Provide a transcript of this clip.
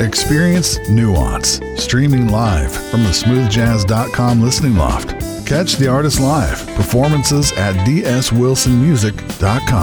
Experience nuance, streaming live from the smoothjazz.com listening loft. Catch the artist live, performances at dswilsonmusic.com.